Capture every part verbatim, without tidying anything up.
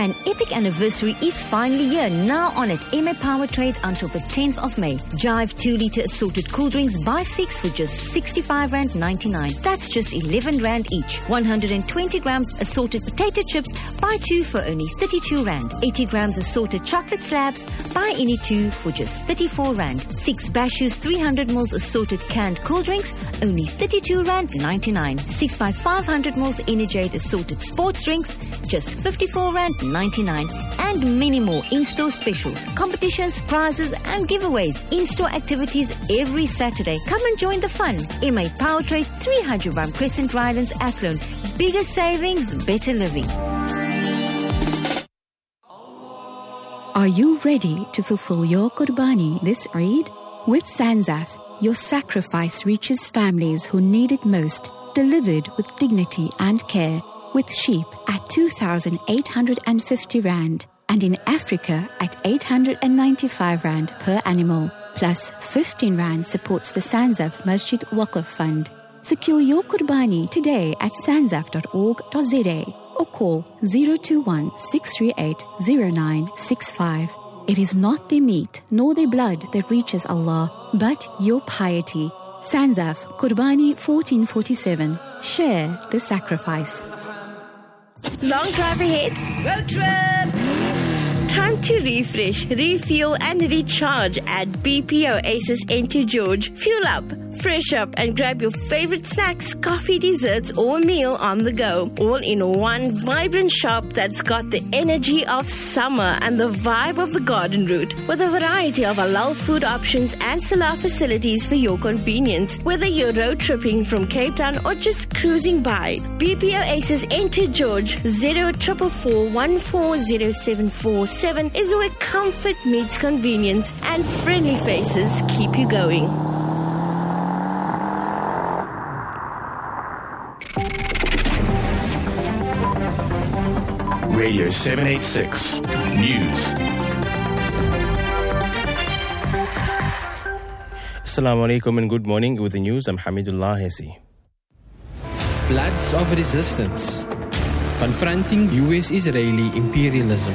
An epic anniversary is finally here, now on at M A Power Trade until the tenth of May. Jive two litre assorted cool drinks, buy six for just sixty-five rand ninety-nine. That's just eleven rand each. one hundred twenty grams assorted potato chips, buy two for only thirty-two rand. eighty grams assorted chocolate slabs, buy any two for just thirty-four rand. six Bashu's three hundred milliliters assorted canned cool drinks, only thirty-two rand ninety-nine. six by five hundred milliliters Energade assorted sports drinks, just fifty-four rand ninety-nine. And many more in-store specials, competitions, prizes and giveaways. In-store activities every Saturday. Come and join the fun. M A Power Trade, three hundred Ram Crescent, Rylands, Athlone. Bigger savings, better living. Are you ready to fulfill your Qurbani this Eid? With Sanzaf, your sacrifice reaches families who need it most, delivered with dignity and care. With sheep at two thousand eight hundred fifty rand and in Africa at eight hundred ninety-five rand per animal. Plus fifteen rand supports the Sanzaf Masjid Waqf Fund. Secure your Qurbani today at sanzaf dot org dot z a or call zero two one six three eight zero nine six five. It is not their meat nor their blood that reaches Allah, but your piety. Sanzaf Qurbani fourteen forty-seven. Share the sacrifice. Long drive ahead. Road trip. Time to refresh, refuel and recharge at B P Oasis Enter George. Fuel up, fresh up and grab your favorite snacks, coffee, desserts or meal on the go. All in one vibrant shop that's got the energy of summer and the vibe of the garden route. With a variety of halal food options and salah facilities for your convenience. Whether you're road tripping from Cape Town or just cruising by. B P Oasis Enter George zero four four one four zero seven four seven is where comfort meets convenience and friendly faces keep you going. Radio seven eighty-six News. Assalamu alaikum and good morning. With the news, I'm Hamidullah Hesi. Floods of resistance. Confronting U S-Israeli imperialism.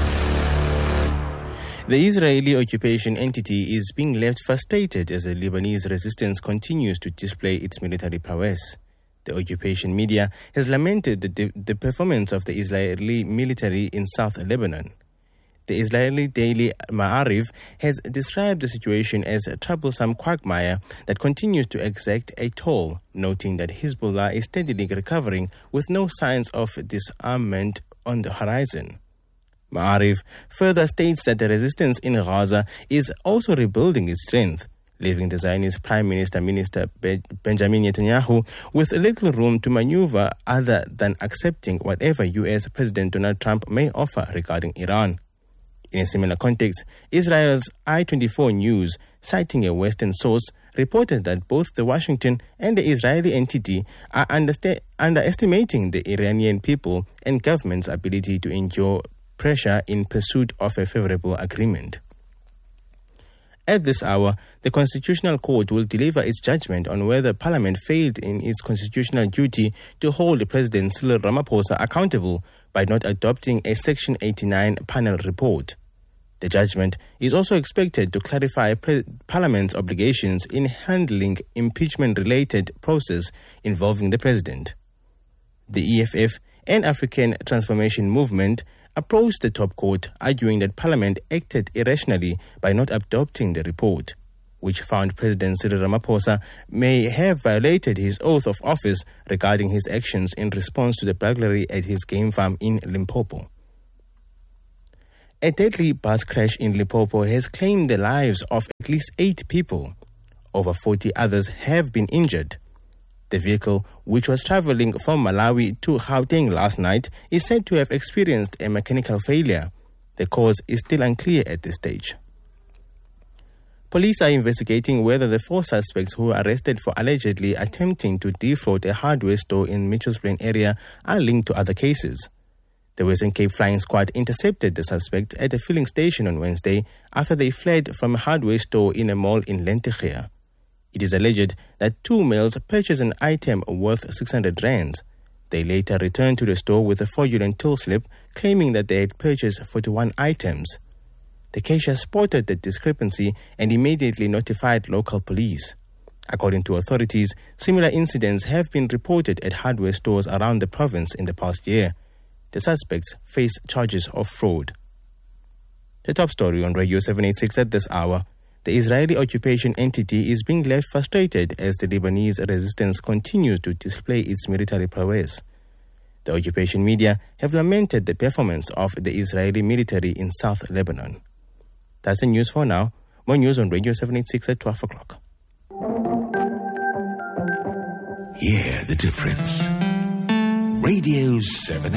The Israeli occupation entity is being left frustrated as the Lebanese resistance continues to display its military prowess. The occupation media has lamented the, de- the performance of the Israeli military in South Lebanon. The Israeli daily Ma'ariv has described the situation as a troublesome quagmire that continues to exact a toll, noting that Hezbollah is steadily recovering with no signs of disarmament on the horizon. Ma'ariv further states that the resistance in Gaza is also rebuilding its strength, leaving the Zionist Prime Minister, Minister Be- Benjamin Netanyahu with little room to maneuver other than accepting whatever U S President Donald Trump may offer regarding Iran. In a similar context, Israel's I twenty-four News, citing a Western source, reported that both the Washington and the Israeli entity are understa- underestimating the Iranian people and government's ability to endure pressure in pursuit of a favorable agreement. At this hour, the Constitutional Court will deliver its judgment on whether Parliament failed in its constitutional duty to hold President Cyril Ramaphosa accountable by not adopting a Section eighty-nine panel report. The judgment is also expected to clarify pre- Parliament's obligations in handling impeachment-related process involving the President. The E F F and African Transformation Movement approached the top court, arguing that Parliament acted irrationally by not adopting the report, which found President Cyril Ramaphosa may have violated his oath of office regarding his actions in response to the burglary at his game farm in Limpopo. A deadly bus crash in Limpopo has claimed the lives of at least eight people. Over forty others have been injured. The vehicle, which was traveling from Malawi to Gauteng last night, is said to have experienced a mechanical failure. The cause is still unclear at this stage. Police are investigating whether the four suspects who were arrested for allegedly attempting to defraud a hardware store in Mitchells Plain area are linked to other cases. The Western Cape Flying Squad intercepted the suspect at a filling station on Wednesday after they fled from a hardware store in a mall in Lentegea. It is alleged that two males purchased an item worth six hundred rands. They later returned to the store with a fraudulent till slip claiming that they had purchased forty-one items. The cashier spotted the discrepancy and immediately notified local police. According to authorities, similar incidents have been reported at hardware stores around the province in the past year. The suspects face charges of fraud. The top story on Radio seven eighty-six at this hour. The Israeli occupation entity is being left frustrated as the Lebanese resistance continues to display its military prowess. The occupation media have lamented the performance of the Israeli military in South Lebanon. That's the news for now. More news on Radio seven eighty-six at twelve o'clock. Hear the difference. Radio seven